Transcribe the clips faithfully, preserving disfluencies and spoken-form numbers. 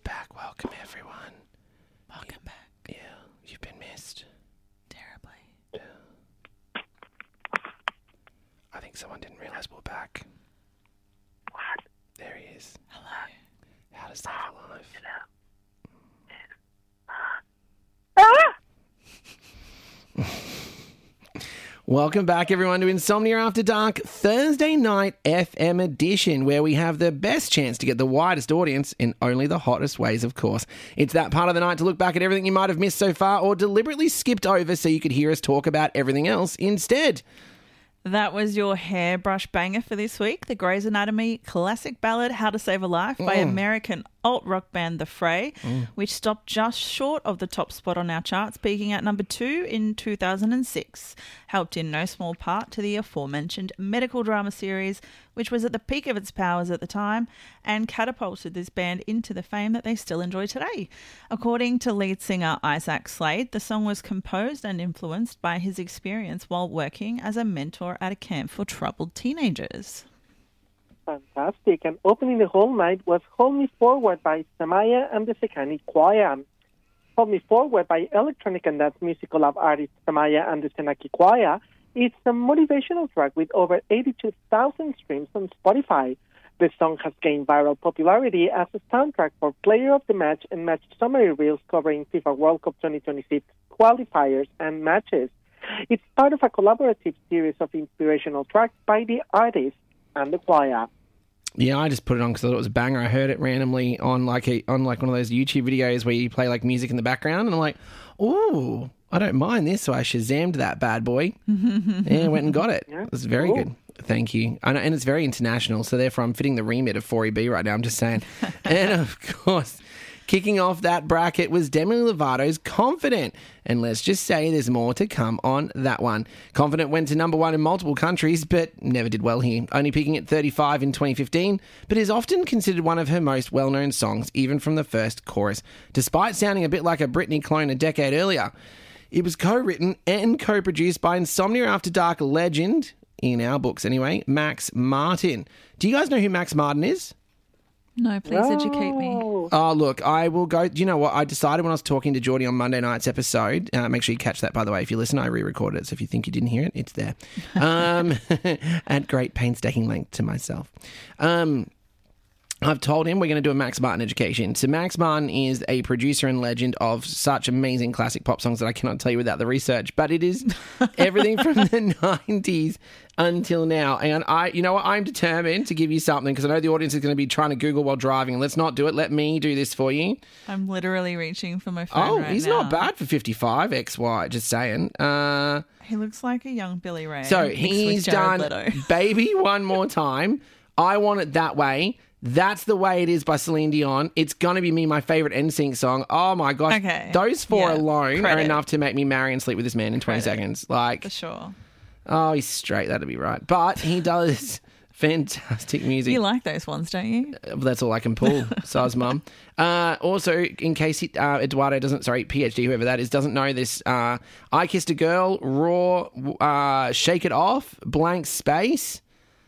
back. Welcome, everyone. Welcome back. Yeah, you've been missed. Terribly. Yeah. I think someone didn't realise we're back. What? There he is. Hello. How to stay alive. Welcome back, everyone, to Insomnia After Dark Thursday night F M edition, where we have the best chance to get the widest audience in only the hottest ways, of course. It's that part of the night to look back at everything you might have missed so far or deliberately skipped over so you could hear us talk about everything else instead. That was your hairbrush banger for this week, the Grey's Anatomy classic ballad How to Save a Life by Mm. American alt-rock band The Fray, Mm. which stopped just short of the top spot on our charts, peaking at number two in two thousand six, helped in no small part to the aforementioned medical drama series, which was at the peak of its powers at the time, and catapulted this band into the fame that they still enjoy today. According to lead singer Isaac Slade, the song was composed and influenced by his experience while working as a mentor at a camp for troubled teenagers. Fantastic. And opening the whole night was Hold Me Forward by Samaya and the Sekani Choir. Hold Me Forward by electronic and dance music collab artist Samaya and the Senaki Choir. It's a motivational track with over eighty-two thousand streams on Spotify. The song has gained viral popularity as a soundtrack for Player of the Match and match summary reels covering FIFA World Cup twenty twenty-six qualifiers and matches. It's part of a collaborative series of inspirational tracks by the artist and the choir. Yeah, I just put it on because I thought it was a banger. I heard it randomly on like a, on like one of those YouTube videos where you play like music in the background, and I'm like, ooh, I don't mind this. So I Shazammed that bad boy. Yeah, went and got it. Yeah. It was very Ooh. good. Thank you. And, and it's very international, so therefore I'm fitting the remit of four E B right now, I'm just saying. And of course, kicking off that bracket was Demi Lovato's Confident. And let's just say there's more to come on that one. Confident went to number one in multiple countries, but never did well here. Only peaking at thirty-five in twenty fifteen, but is often considered one of her most well-known songs, even from the first chorus, despite sounding a bit like a Britney clone a decade earlier. It was co-written and co-produced by Insomnia After Dark legend, in our books anyway, Max Martin. Do you guys know who Max Martin is? No, please educate me. No. Oh, look, I will go... Do you know what? I decided when I was talking to Geordie on Monday night's episode, uh, make sure you catch that, by the way. If you listen, I re-recorded it, so if you think you didn't hear it, it's there. Um, at great painstaking length to myself. Um... I've told him we're going to do a Max Martin education. So Max Martin is a producer and legend of such amazing classic pop songs that I cannot tell you without the research. But it is everything from the nineties until now. And I, you know what, I'm determined to give you something because I know the audience is going to be trying to Google while driving. And let's not do it. Let me do this for you. I'm literally reaching for my phone Oh, right he's now. not bad for fifty-five, X Y, just saying. Uh, He looks like a young Billy Ray. so mixed with he's Jared done Leto. Baby One More Time. I Want It That Way. That's the Way It Is by Celine Dion. It's going to be me, my favourite N Sync song. Oh my gosh. Okay. Those four Yeah. alone Credit. are enough to make me marry and sleep with this man in twenty Credit. seconds. Like, For sure. oh, he's straight. That'd be right. But he does fantastic music. You like those ones, don't you? That's all I can pull. Soz mum. Uh, also, in case he, uh, Eduardo doesn't, sorry, PhD, whoever that is, doesn't know this, uh, I Kissed a Girl, Raw, uh, Shake It Off, Blank Space.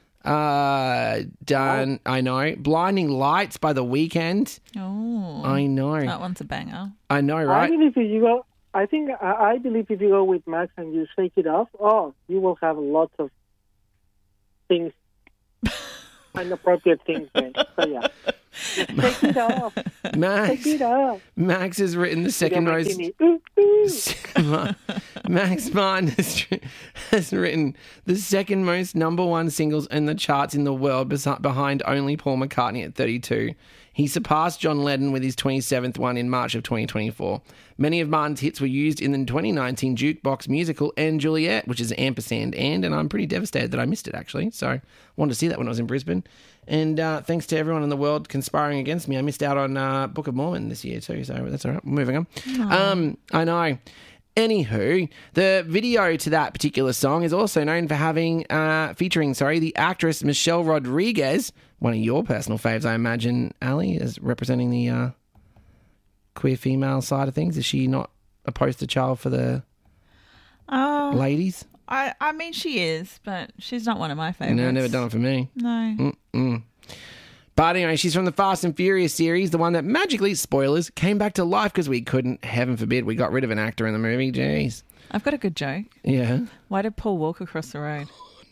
Uh, done. I know. Blinding Lights by The Weeknd. Oh, I know. that one's a banger. I know, I right? believe if you go, I think I, I believe if you go with Max and you shake it off, oh, you will have lots of things, inappropriate things. Then. So yeah, just shake it off, Max, shake it off. Max has written the second Yeah, most. Martini. Ooh, ooh. Max Martin has, has written the second most number one singles in the charts in the world, besi- behind only Paul McCartney at thirty-two. He surpassed John Lennon with his twenty-seventh one in March of twenty twenty-four. Many of Martin's hits were used in the twenty nineteen jukebox musical And Juliet, which is ampersand and, and I'm pretty devastated that I missed it, actually. So I wanted to see that when I was in Brisbane. And uh, thanks to everyone in the world conspiring against me, I missed out on uh, Book of Mormon this year too, so that's all right. Moving on. Um, I know. Anywho, the video to that particular song is also known for having, uh, featuring, sorry, the actress Michelle Rodriguez, one of your personal faves, I imagine, Ali, is representing the uh, queer female side of things. Is she not a poster child for the Oh, ladies? I, I mean, she is, but she's not one of my favorites. No, never done it for me. No. Mm-mm. But anyway, she's from the Fast and Furious series, the one that magically, spoilers, came back to life because we couldn't, heaven forbid, we got rid of an actor in the movie. Jeez. I've got a good joke. Yeah. Why did Paul walk across the road?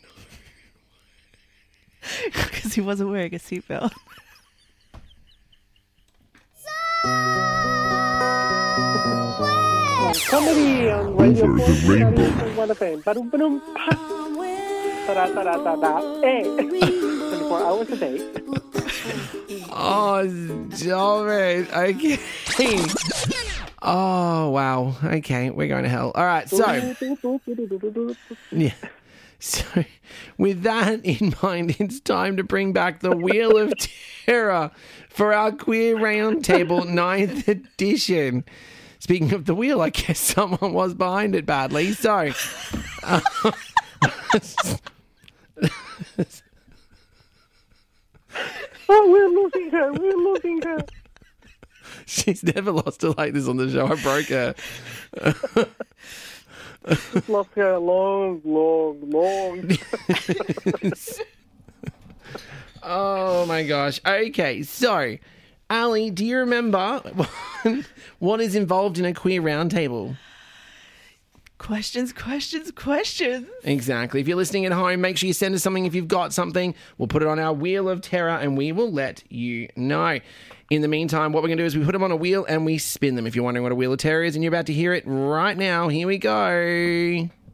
Because he wasn't wearing a seatbelt. Comedy on Radio Over the four rainbow. one F M. Ba-dum, ba-dum, pa. Ta-da, ta-da, ta-da. Hey. twenty-four hours a day. Oh, stop it. Okay. Oh, wow. Okay, we're going to hell. All right, so... Yeah. So, with that in mind, it's time to bring back the Wheel of Terror for our Queer Roundtable ninth edition. Speaking of the wheel, I guess someone was behind it badly. So, uh, Oh, we're losing her. We're losing her. she's never lost her like this on the show. I broke her. We've lost her long, long, long. Oh my gosh. Okay, so Ali, do you remember what is involved in a queer roundtable? Questions, questions, questions. Exactly. If you're listening at home, make sure you send us something if you've got something. We'll put it on our Wheel of Terror and we will let you know. In the meantime, what we're going to do is we put them on a wheel and we spin them. If you're wondering what a Wheel of Terror is and you're about to hear it right now, here we go.